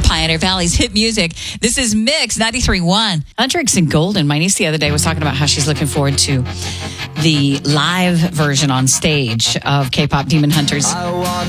Pioneer Valley's hit music. This is Mix 93.1. Huntrix and Golden. My niece the other day was talking about how she's looking forward to the live version on stage of K-pop Demon Hunters.